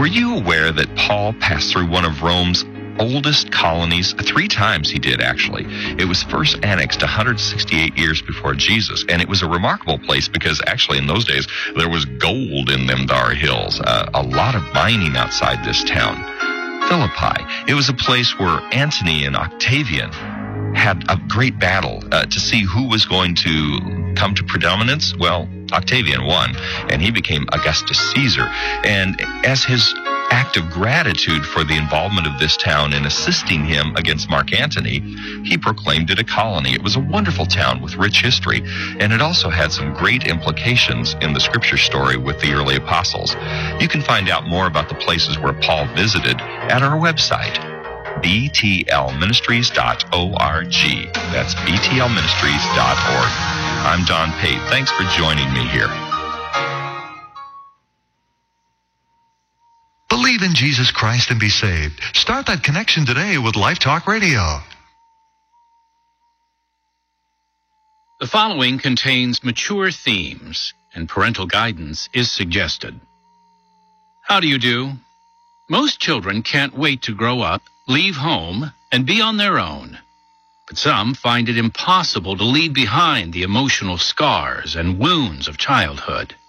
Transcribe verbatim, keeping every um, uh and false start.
Were you aware that Paul passed through one of Rome's oldest colonies? Three times he did, actually. It was first annexed one hundred sixty-eight years before Jesus, and it was a remarkable place because actually in those days there was gold in them dar hills. Uh, a lot of mining outside this town. Philippi. It was a place where Antony and Octavian had a great battle uh, to see who was going to come to predominance. Well, Octavian won, and he became Augustus Caesar. And as his act of gratitude for the involvement of this town in assisting him against Mark Antony, he proclaimed it a colony. It was a wonderful town with rich history, and it also had some great implications in the scripture story with the early apostles. You can find out more about the places where Paul visited at our website, b t l ministries dot org. That's b t l ministries dot org. I'm Don Pate. Thanks for joining me here. Believe in Jesus Christ and be saved. Start that connection today with Life Talk Radio. The following contains mature themes, and parental guidance is suggested. How do you do? Most children can't wait to grow up, leave home, and be on their own. But some find it impossible to leave behind the emotional scars and wounds of childhood.